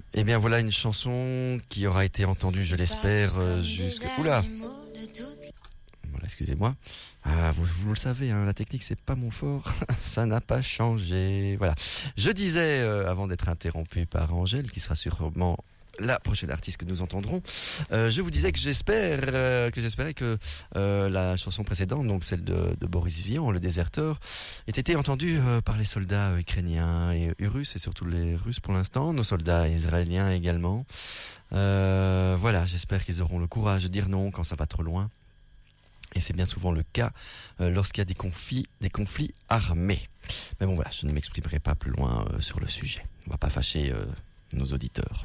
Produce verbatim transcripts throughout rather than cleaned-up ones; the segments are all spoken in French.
Eh bien voilà une chanson qui aura été entendue, je l'espère, euh, jusque... Oula Voilà, excusez-moi. Ah, vous, vous le savez, hein, la technique c'est pas mon fort, ça n'a pas changé. Voilà. Je disais, euh, avant d'être interrompu par Angèle, qui sera sûrement la prochaine artiste que nous entendrons, euh, je vous disais que j'espère, euh, que j'espérais que euh, la chanson précédente, donc celle de, de Boris Vian, Le Déserteur, ait été entendue euh, par les soldats ukrainiens et, et russes, et surtout les Russes pour l'instant, nos soldats israéliens également. Euh, voilà, j'espère qu'ils auront le courage de dire non quand ça va trop loin. Et c'est bien souvent le cas euh, lorsqu'il y a des conflits, des conflits armés. Mais bon voilà, je ne m'exprimerai pas plus loin euh, sur le sujet. On va pas fâcher euh, nos auditeurs.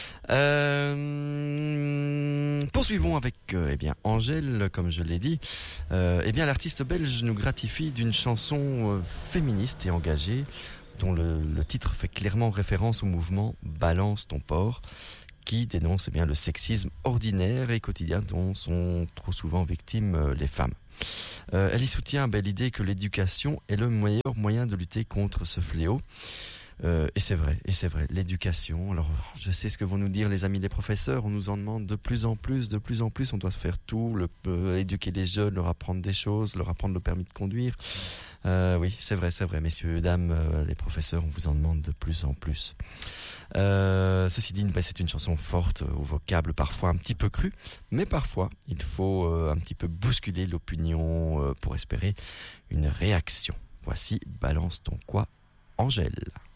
Euh, poursuivons avec euh, eh bien Angèle, comme je l'ai dit. Euh, eh bien l'artiste belge nous gratifie d'une chanson euh, féministe et engagée, dont le, le titre fait clairement référence au mouvement Balance ton porc, qui dénonce eh bien, le sexisme ordinaire et quotidien dont sont trop souvent victimes euh, les femmes. Euh, elle y soutient ben, l'idée que l'éducation est le meilleur moyen de lutter contre ce fléau. Euh, et c'est vrai, et c'est vrai, l'éducation. Alors, je sais ce que vont nous dire les amis des professeurs. On nous en demande de plus en plus, de plus en plus. On doit faire tout, le, euh, éduquer les jeunes, leur apprendre des choses, leur apprendre le permis de conduire. Euh, oui, c'est vrai, c'est vrai, messieurs, dames, euh, les professeurs, on vous en demande de plus en plus. Euh, ceci dit, c'est une chanson forte, au vocable parfois un petit peu cru, mais parfois il faut euh, un petit peu bousculer l'opinion euh, pour espérer une réaction. Voici Balance ton quoi, Angèle.